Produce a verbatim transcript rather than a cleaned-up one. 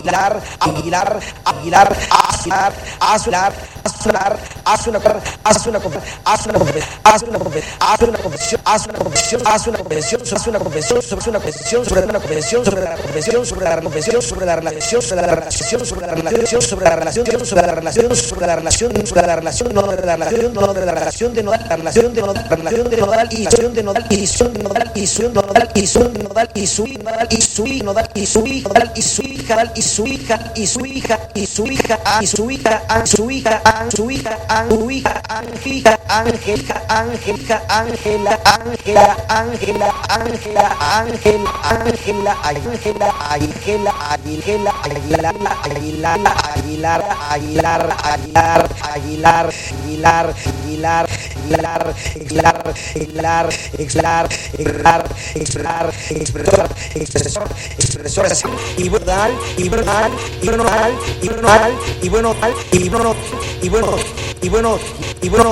Aguilar, Aguilar, Aguilar, Azular, Azular, Azular, Azular, Azular, Azular, Azular, haz una confesión, haz una confesión, haz una confesión, haz una confesión, sobre una confesión, sobre una confesión, sobre la confesión, sobre la confesión, sobre la relación, sobre la relación, sobre la relación, sobre la relación, sobre la relación, sobre la relación, sobre la relación, no de la relación, no de la relación de nodal, la relación de nodal, la relación de nodal y acción de nodal y son de nodal y son de nodal y son de nodal y su nodal y su nodal y su hija nodal y su hija y su hija y su hija y su hija y su hija a su hija a su hija a su hija Angélica Angélica Angélica Ángela Ángela Ángela Ángela Ángela Ángela Ángela Ángela Ángela Aguilar Aguilar Aguilar Aguilar Aguilar Aguilar Aguilar Aguilar Aguilar Aguilar Aguilar Aguilar Aguilar Aguilar expresor expresor expresor y verdad y verdad y verdad y verdad y bueno y bueno y bueno y bueno y bueno